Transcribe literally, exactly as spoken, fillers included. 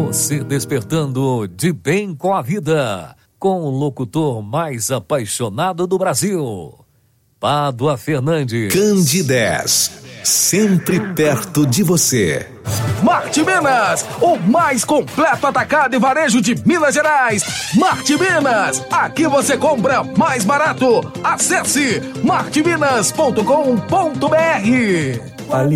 Você despertando de bem com a vida, com o locutor mais apaixonado do Brasil, Pádua Fernandes. Candidez, sempre perto de você. Marte Minas, o mais completo atacado e varejo de Minas Gerais. Marte Minas, aqui você compra mais barato. Acesse marte minas ponto com ponto br.